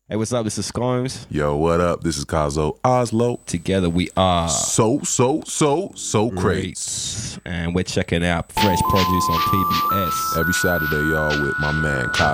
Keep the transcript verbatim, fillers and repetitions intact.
Hey, what's up? This is Scomes. Yo, what up? This is Kazo Oslo. Together we are So, so, so, so crates. And we're checking out fresh produce on P B S. Every Saturday, y'all, with my man Kazo.